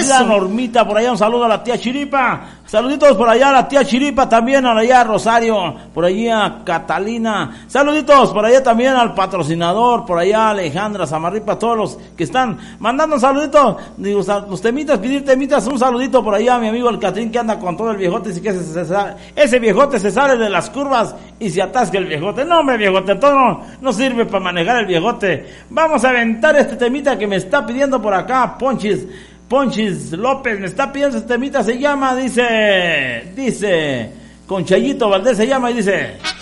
querida Normita, por allá un saludo a la tía Chiripa, saluditos por allá a la tía Chiripa, también allá a Rosario, por allí a Catalina, saluditos por allá también al patrocinador, por allá a Alejandra Zamarripa, todos los que están mandando un saludito, digo, los temitas, pedir temitas, un saludito por allá a mi amigo el Catrín que anda con todo el viejote, y que ese viejote se sale de las curvas y se atasca el viejote. No, hombre, viejote, todo no sirve para manejar el viejote. Vamos a aventar este temita que me está pidiendo por acá Ponchis López, me está pidiendo este temita, se llama, dice, con Chayito Valdés se llama y dice...